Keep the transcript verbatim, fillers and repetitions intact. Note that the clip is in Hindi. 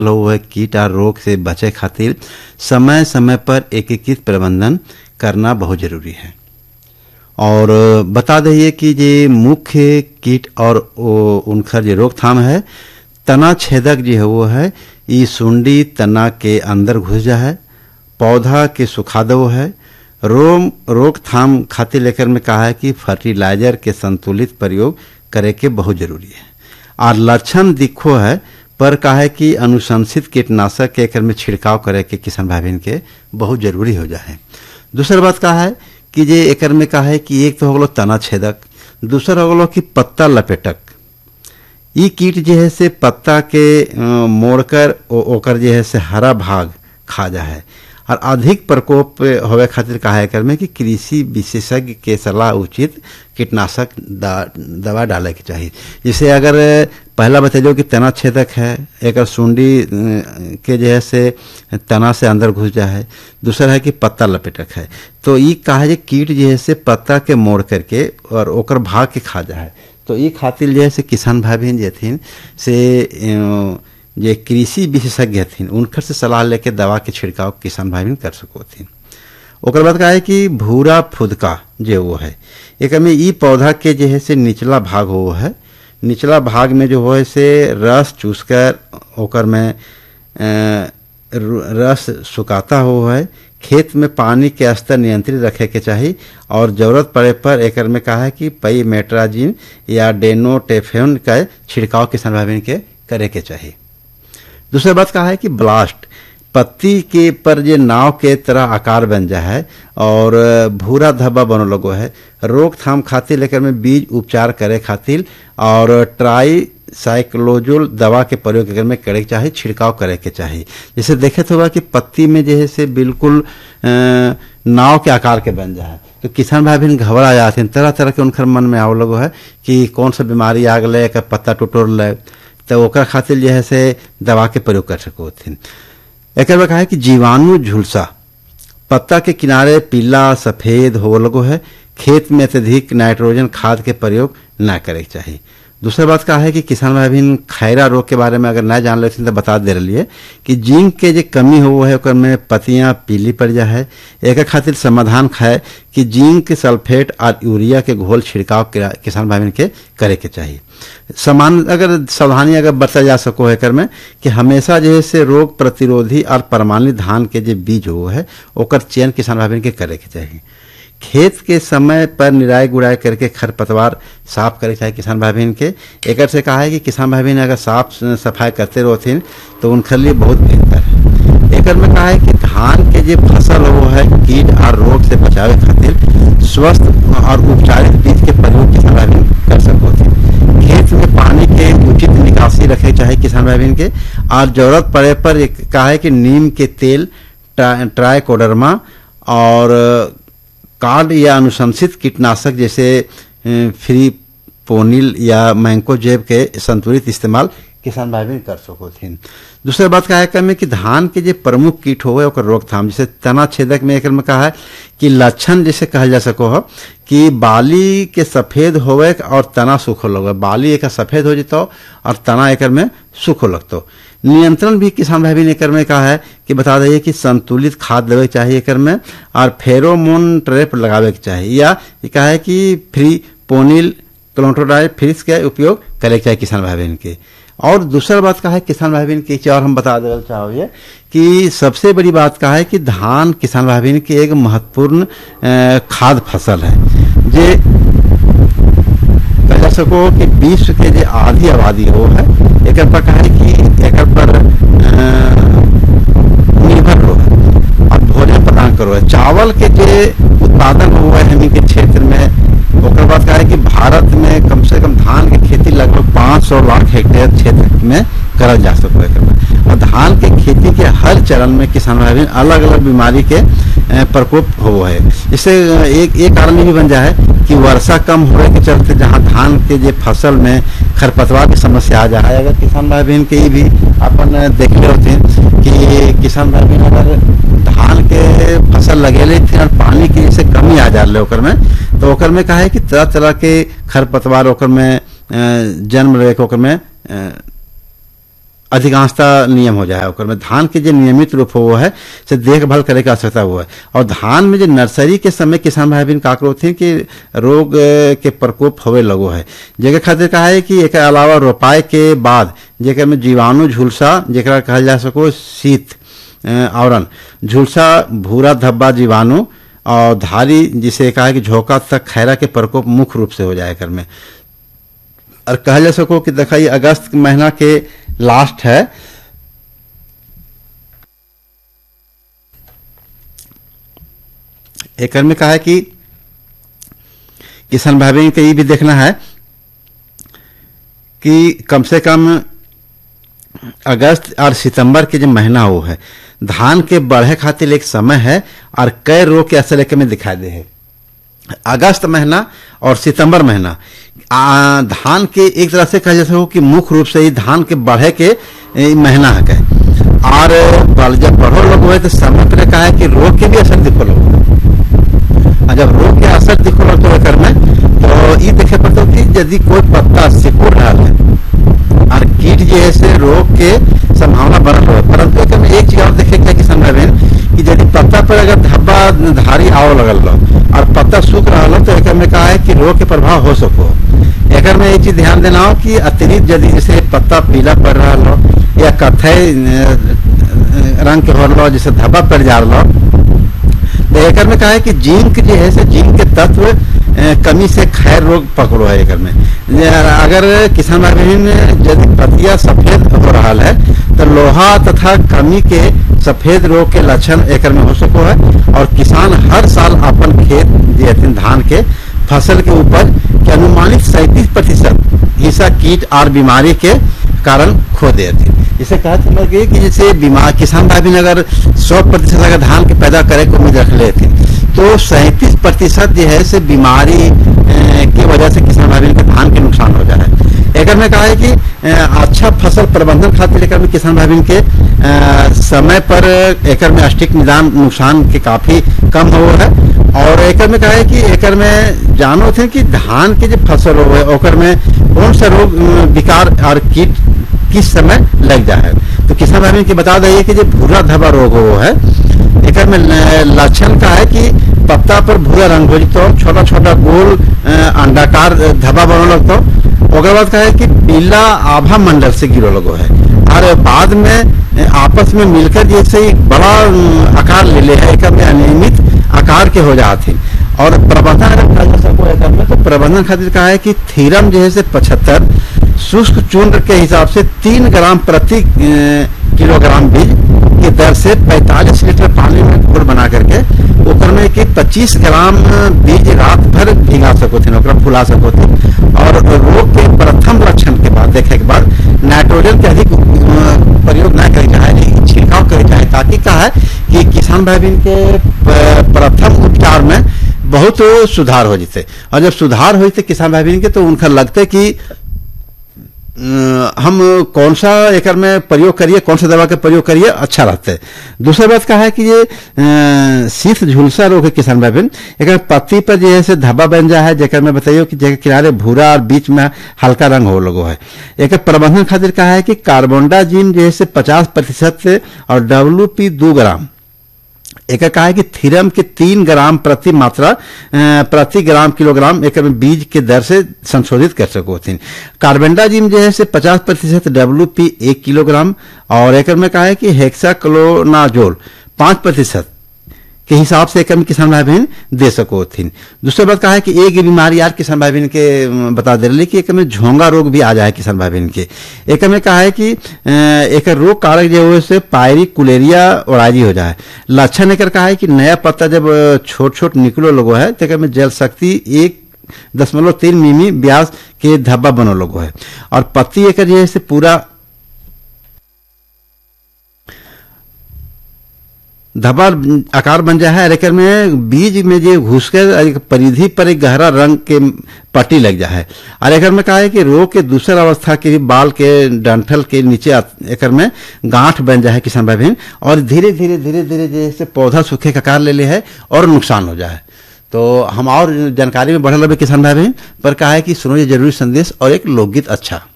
हुए कीट और रोग से बचे खातिर समय समय पर एकीकृत प्रबंधन करना बहुत जरूरी है। और बता दइए कि ये मुख्य कीट और उनका जो रोकथाम है, तना छेदक जो है वो है ये सुंडी तना के अंदर घुस जा है, पौधा के सुखा दो है। रोग रोकथाम खातिर लेकर में कहा है कि फर्टिलाइजर के संतुलित प्रयोग करे के बहुत जरूरी है। और लक्षण दिखो है पर कहा है कि अनुशंसित कीटनाशक के एकर में छिड़काव करे के किसान भाई बहन के बहुत जरूरी हो जाए। दूसरा बात कहा है कि जे एकर में कहा है कि एक तो हो गलो तना छेदक, दूसरा हो गलो कि पत्ता लपेटक। ये कीट जो है से पत्ता के मोड़कर ओकर जो है से हरा भाग खा जा है। और अधिक प्रकोप होवे खातिर कहा है एकर में कि कृषि विशेषज्ञ के सलाह उचित कीटनाशक दवा डाले के चाहिए। जैसे अगर पहला बताइए कि तना छेदक है, एक सुंडी के जो है से तना से अंदर घुस जा है, दूसरा है कि पत्ता लपेटक है, तो ये कहा है कीट जो है से पत्ता के मोड़ करके और ओकर भाग के खा जा है। तो ये खातिर जो है से किसान भाई बहन जो थीन से ये कृषि विशेषज्ञ थीन उनकर से सलाह लेके दवा के छिड़काव किसान भाई बहन कर सको थीन। ओकर बाद कहा है कि भूरा फुदका जो वो है एक में ई पौधा के जो है से निचला भाग हो है, निचला भाग में जो है से रस चूसकर ओकर में रस सुखाता हो है। खेत में पानी के स्तर नियंत्रित रखे के चाहिए और जरूरत पड़े पर एकर में कहा है कि पई मेट्राजिन या डेनोटेफेन का छिड़काव किसान भाई बहन के करे के चाहिए। दूसरी बात कहा है कि ब्लास्ट पत्ती के पर जे नाव के तरह आकार बन जा है और भूरा धब्बा बनो लगो है। रोकथाम खातिर लेकर में बीज उपचार करे खातिर और ट्राई साइक्लोजोल दवा के प्रयोग कर में करे के चाहिए, छिड़काव करे के चाहिए। जैसे देखे तो होगा कि पत्ती में जो है से बिल्कुल नाव के आकार के बन जा है, तो किसान भाई बहन घबरा जाते हैं, तरह तरह के उनकर मन में आव लगो है कि कौन सा बीमारी आ गए, पत्ता टुटोर ले, तो ओकर खातिर जो है से दवा के प्रयोग कर सको थीन। एक बार कहा है कि जीवाणु झुलसा पत्ता के किनारे पीला सफेद हो लगो है, खेत में अत्यधिक नाइट्रोजन खाद के प्रयोग न करे चाहिए। दूसरा बात कहा है कि किसान भाई बहन खैरा रोग के बारे में अगर न जान लेते तो बता दे रही है कि जिंक के जो कमी हो है ओकर में पत्तियां पीली पड़ जा है। एक खातिर समाधान है कि जिंक सल्फेट और यूरिया के घोल छिड़काव किसान भाई बहन के करे के चाहिए। समान अगर सावधानी अगर बरता जा सको है कर में कि हमेशा जो है से रोग प्रतिरोधी और प्रमाणित धान के जो बीज हो है ओकर चयन किसान भाई बहन के करे के चाहिए। खेत के समय पर निराई गुड़ाई करके खरपतवार साफ करे चाहिए किसान भाई बहन के। एक से कहा है कि किसान भाई बहन अगर साफ सफाई करते रहते तो उनके लिए बहुत बेहतर है। एक में कहा है कि धान के जो फसल हो है कीट और रोग से बचावे खातिर स्वस्थ और उपचारित बीज के प्रयोग किसान भाई बहन कर सको थे। खेत में पानी के उचित निकासी रखे चाहिए किसान भाई बहन के। और जरूरत पड़े पर कहा है कि नीम के तेल, ट्राइकोडर्मा और कार्ड या अनुशंसित कीटनाशक जैसे फ्रीपोनिल या मैंकोजेब के संतुलित इस्तेमाल किसान भाई बहन कर सको थी। दूसरा बात कहा है में कि धान के जो प्रमुख कीट हो ओकर रोकथाम जैसे तना छेदक में एक में कहा है कि लक्षण जैसे कहा जा सको हो कि बाली के सफेद होवे और तना सूखो लगे, बाली एक सफेद हो जतो और तना एक में सूखो लगतो। नियंत्रण भी किसान भाई ने कर में कहा है कि बता दिए कि संतुलित खाद देवे चाहिए कर में और फेरोमोन ट्रैप लगावे के चाहिए, या ये कहा है कि फ्री पोनिल क्लोट्रोडाइल फ्रिज का उपयोग करे चाहिए किसान भाई बहन के। और दूसरा बात कहा है किसान भाई बहन की और हम बता देना चाहोगे कि सबसे बड़ी बात कहा है कि धान किसान भाई बहन की एक महत्वपूर्ण खाद्य फसल है। जे कह सको कि विश्व के जो आधी आबादी हो है एक पर कहा है कि एक पर निर्भर हो है और भोजन प्रदान करो है। चावल के जो उत्पादन हुआ है हमी के क्षेत्र में ओकर बाद कहा है कि भारत में कम से कम धान की खेती लगभग पाँच सौ लाख हेक्टेयर क्षेत्र में करल जा सको है। और धान के खेती के हर चरण में किसान भाई अलग अलग बीमारी के प्रकोप हो है। इससे एक एक कारण भी बन जाए कि वर्षा कम होने के चलते जहाँ धान के जो फसल में खरपतवार की समस्या आ जाए। अगर किसान भाई बहन के भी अपन देख ले होते कि किसान भाई बहन अगर धान के फसल लगेले थे और पानी की जैसे कमी आ जा रही ओकर में, तो ओकर में कहा है कि तरह तरह के खरपतवार ओकर में जन्म ले ओकर में अधिकांशता नियम हो जाए ओकर में धान के जो नियमित रूप हो है से देखभाल करे के आवश्यकता हुआ है। और धान में जो नर्सरी के समय किसान भाई बहन का होते कि रोग के प्रकोप होवे लगो है, जेके खातिर कहा है कि एक अलावा रोपाई के बाद जेकर में जीवाणु झुलसा जेकरा कहल जा सको शीत आवरण झुलसा भूरा धब्बा जीवाणु और धारी जिसे कहा है कि झोंका तक खैरा के प्रकोप मुख्य रूप से हो जाए कर में। और कहा जा सको कि देखा अगस्त महीना के लास्ट है एक में कहा है कि किसान भाई बहन को ये भी देखना है कि कम से कम अगस्त और सितंबर के जो महीना वो है धान के बढ़े खातिर एक समय है और कई रोग के असर एक में दिखाई दे है। अगस्त महीना और सितंबर महीना आ, धान के एक तरह से कहा जा सको कि मुख्य रूप से ही धान के बढ़े के महीना है और जब बढ़ो लोग हुए तो समय पर कहा है कि रोग के भी असर दिखो लोग और जब रोग के असर दिखो लोग तो कर में तो ये देखे पड़ता कि यदि कोई पत्ता सिकुड़ रहा है और कीट जैसे रोग के संभावना बन रहा है, परंतु एक चीज और देखे क्या किसान भाई कि यदि पत्ता पर अगर धब्बा धारी आओ लगल लो और पत्ता सूख रहा हो तो एक में कहा है कि रोग के प्रभाव हो सको। एक में एक चीज ध्यान देना हो कि अतिरिक्त यदि जैसे पत्ता पीला पड़ रहा लो या कथई रंग के हो लो जैसे धब्बा पड़ जा लो तो एक में कहा है कि जिंक जो है से जिंक के तत्व कमी से खैर रोग पकड़ो है। एक में अगर किसान भाई बहन यदि पत्तियां सफेद हो रहा है तो लोहा तथा कमी के सफेद रोग के लक्षण एक में हो सको है और किसान हर साल अपन खेत धान के फसल के ऊपर के अनुमानित सैंतीस प्रतिशत हिस्सा कीट और बीमारी के कारण खो देते। इसे कहा समझ गए कि जैसे बीमार किसान भाई बहन अगर सौ प्रतिशत अगर धान के पैदा करे को उम्मीद रख लेते तो सैंतीस प्रतिशत जो है से बीमारी की वजह से किसान भाई बहन के धान के नुकसान हो जाए। एक में कहा है कि अच्छा फसल प्रबंधन खातिर एक में किसान भाई बहन के आ, समय पर एक में स्टिक निदान नुकसान के काफी कम हो है। और एक में कहा है कि एक में जानो थे कि धान के जो फसल हो है ओकर में कौन सा रोग विकार और कीट किस समय लग जाए। तो किसान भाई बहन के बता दें कि जो भूरा धब्बा रोग हो है एक में लक्षण का है कि पत्ता पर भूरा रंग हो तो छोटा छोटा गोल अंडाकार धब्बा बनो लगता ओकर बाद कहा है कि पीला आभा मंडल से गिरो लगो है और बाद में आपस में मिलकर जैसे ही बड़ा आकार ले ले है एक में अनियमित आकार के हो जाते और प्रबंधन अगर सको एक में तो प्रबंधन खातिर कहा है कि थीरम जो है से पचहत्तर शुष्क चूर्ण के हिसाब से तीन ग्राम प्रति किलोग्राम बीज की दर से पैंतालीस लीटर पानी में घोल बना करके ओकर में कि पच्चीस ग्राम बीज रात भर भिगा सको थे ओकरा फुला सको थे और रोग के प्रथम लक्षण के बाद देखे के बाद नाइट्रोजन के अधिक प्रयोग न करे चाहे छिड़काव करे चाहे ताकि क्या है कि किसान भाई बहन के प्रथम उपचार में बहुत सुधार हो जाते और जब सुधार हो जाते किसान भाई बहन के तो उनका लगता कि हम कौन सा एकड़ में प्रयोग करिए कौन सा दवा का प्रयोग करिए अच्छा रहता है। दूसरा बात क्या है कि ये शीत झुलसा रोग है किसान भाई बहन एक पत्ती पर जैसे धब्बा बन जा है जेकर में बताइए कि जगह किनारे भूरा और बीच में हल्का रंग हो लगो है। एक प्रबंधन खातिर कहा है कि कार्बोंडाजिम जैसे पचास प्रतिशत और डब्ल्यू पी दो ग्राम एक कहा है कि थीरम के तीन ग्राम प्रति मात्रा प्रति ग्राम किलोग्राम एक बीज के दर से संशोधित कर सको थी। कार्बेंडाजिम जो है से पचास प्रतिशत डब्ल्यू पी एक किलोग्राम और एक में कहा है कि हेक्साक्लोनाजोल पांच प्रतिशत के हिसाब से एक किसान भाई बहन दे सको थी। दूसरी बात कहा है कि एक बीमारी यार किसान भाई बहन के बता दे रही कि एक में झोंगा रोग भी आ जाए किसान भाई बहन के। एक में कहा है कि एक रोग कारक जो है से पायरी कुलेरिया ओराइजी हो जाए। लक्षण एक कहा है कि नया पत्ता जब छोट छोट निकलो लोगो है तो में जल शक्ति एक दशमलव तीन मिमी ब्यास के धब्बा बनो लोगो है और पत्ती एक जो है से पूरा धब्बा आकार बन जाए है। एक में बीज में जो घुस कर परिधि पर एक गहरा रंग के पट्टी लग जाए है और एक में कहा है कि रोग के दूसरा अवस्था के बाल के डंठल के नीचे एक में गांठ बन जाए किसान भाई बहन और धीरे धीरे धीरे धीरे जैसे पौधा सूखे का आकार ले ले है और नुकसान हो जाए। तो हम और जानकारी में बढ़ल रहे किसान भाई बहन पर कहा है कि सुनो ये जरूरी संदेश और एक लोकगीत अच्छा।